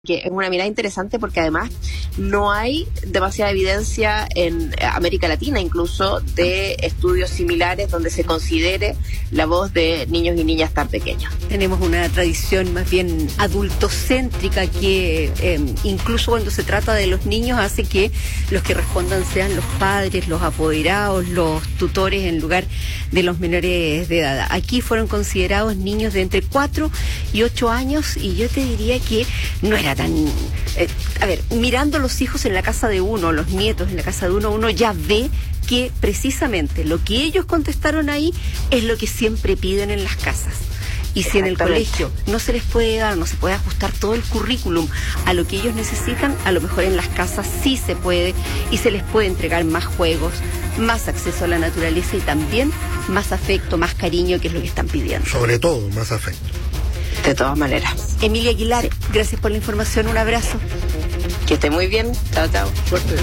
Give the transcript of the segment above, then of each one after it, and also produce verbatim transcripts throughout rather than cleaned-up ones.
Que es una mirada interesante porque además no hay demasiada evidencia en América Latina incluso de estudios similares donde se considere la voz de niños y niñas tan pequeños. Tenemos una tradición más bien adultocéntrica que eh, incluso cuando se trata de los niños hace que los que respondan sean los padres, los apoderados, los tutores en lugar de los menores de edad. Aquí fueron considerados niños de entre cuatro y ocho años y yo te diría que no era tan... Eh, a ver, mirando los hijos en la casa de uno, los nietos en la casa de uno, uno ya ve que precisamente lo que ellos contestaron ahí es lo que siempre piden en las casas. Y si en el colegio no se les puede dar, no se puede ajustar todo el currículum a lo que ellos necesitan, a lo mejor en las casas sí se puede y se les puede entregar más juegos, más acceso a la naturaleza y también más afecto, más cariño, que es lo que están pidiendo. Sobre todo, más afecto. De todas maneras. Emilia Aguilar, sí. Gracias por la información, un abrazo. Que esté muy bien, chao, chao. Suerte.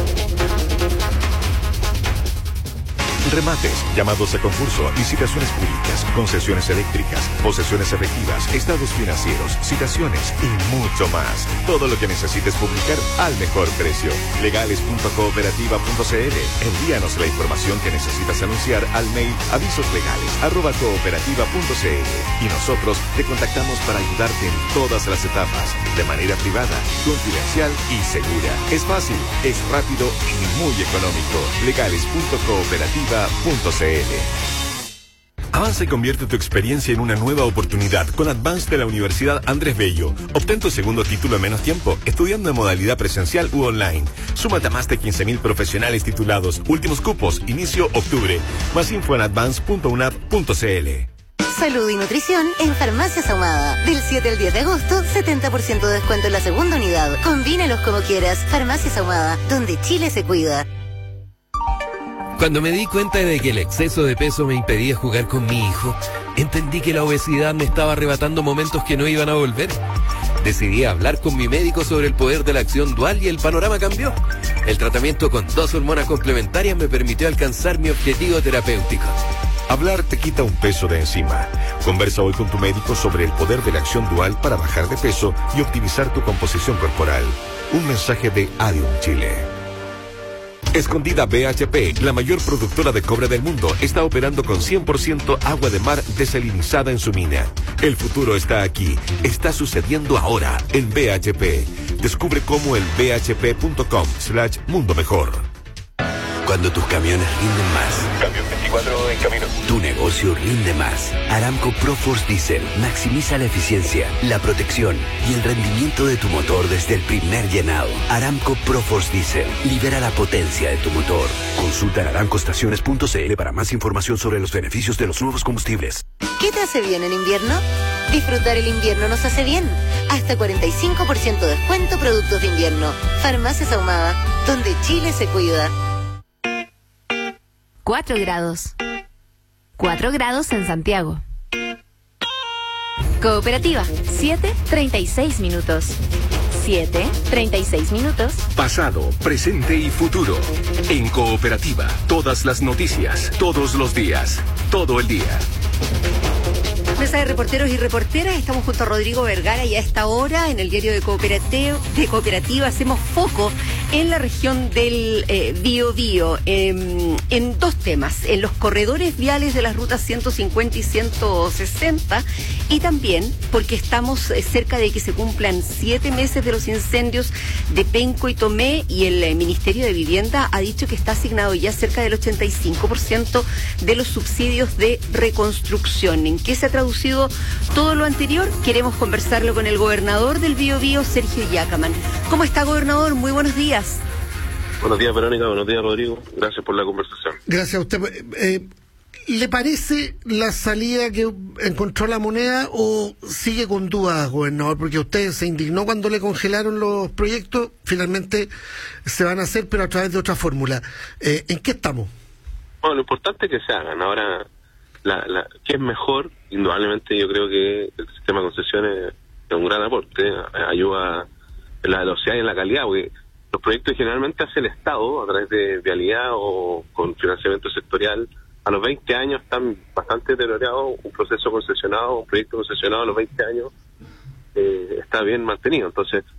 Remates, llamados a concurso, licitaciones públicas, concesiones eléctricas, posesiones efectivas, estados financieros, citaciones y mucho más. Todo lo que necesites publicar al mejor precio. legales punto cooperativa punto c l. Envíanos la información que necesitas anunciar al mail avisoslegales arroba cooperativa punto c l y nosotros te contactamos para ayudarte en todas las etapas, de manera privada, confidencial y segura. Es fácil, es rápido y muy económico. legales punto cooperativa punto c l. Avanza y convierte tu experiencia en una nueva oportunidad con Advance de la Universidad Andrés Bello. Obtén tu segundo título en menos tiempo, estudiando en modalidad presencial u online. Súmate a más de quince mil profesionales titulados. Últimos cupos, inicio octubre. Más info en advance punto unap punto c l. Salud y nutrición en Farmacias Ahumada. Del siete al diez de agosto, setenta por ciento de descuento en la segunda unidad. Combínalos como quieras. Farmacias Ahumada, donde Chile se cuida. Cuando me di cuenta de que el exceso de peso me impedía jugar con mi hijo, entendí que la obesidad me estaba arrebatando momentos que no iban a volver. Decidí hablar con mi médico sobre el poder de la acción dual y el panorama cambió. El tratamiento con dos hormonas complementarias me permitió alcanzar mi objetivo terapéutico. Hablar te quita un peso de encima. Conversa hoy con tu médico sobre el poder de la acción dual para bajar de peso y optimizar tu composición corporal. Un mensaje de Adium Chile. Escondida B H P, la mayor productora de cobre del mundo, está operando con cien por ciento agua de mar desalinizada en su mina. El futuro está aquí, está sucediendo ahora en B H P. Descubre cómo en b h p punto com slash mundo mejor. Cuando tus camiones rinden más. Camión veinticuatro en camino. Tu negocio rinde más. Aramco ProForce Diesel maximiza la eficiencia, la protección y el rendimiento de tu motor desde el primer llenado. Aramco ProForce Diesel libera la potencia de tu motor. Consulta en aramco estaciones punto c l para más información sobre los beneficios de los nuevos combustibles. ¿Qué te hace bien en invierno? Disfrutar el invierno nos hace bien. Hasta cuarenta y cinco por ciento de descuento productos de invierno. Farmacias Ahumada, donde Chile se cuida. Cuatro grados. Cuatro grados en Santiago. Cooperativa, siete treinta y seis minutos. siete treinta y seis minutos. Pasado, presente y futuro. En Cooperativa, todas las noticias, todos los días, todo el día. Mesa de reporteros y reporteras, estamos junto a Rodrigo Vergara y a esta hora en el diario de Cooperativa, de Cooperativa hacemos foco en la región del eh, Bío Bío, eh, en dos temas, en los corredores viales de las rutas ciento cincuenta y ciento sesenta y también porque estamos eh, cerca de que se cumplan siete meses de los incendios de Penco y Tomé y el eh, Ministerio de Vivienda ha dicho que está asignado ya cerca del ochenta y cinco por ciento de los subsidios de reconstrucción. ¿En qué se ha traducido todo lo anterior? Queremos conversarlo con el gobernador del Bío Bío, Sergio Yacaman. ¿Cómo está, gobernador? Muy buenos días. Buenos días, Verónica. Buenos días, Rodrigo. Gracias por la conversación. Gracias a usted. Eh, ¿Le parece la salida que encontró la moneda o sigue con dudas, gobernador? Porque usted se indignó cuando le congelaron los proyectos, finalmente se van a hacer, pero a través de otra fórmula. Eh, ¿En qué estamos? Bueno, lo importante es que se hagan. Ahora, la, la, ¿qué es mejor? Indudablemente yo creo que el sistema de concesiones es un gran aporte, ayuda en la velocidad y en la calidad, porque los proyectos generalmente hace el Estado a través de vialidad o con financiamiento sectorial. A los veinte años están bastante deteriorados. Un proceso concesionado, un proyecto concesionado a los veinte años eh, está bien mantenido. Entonces,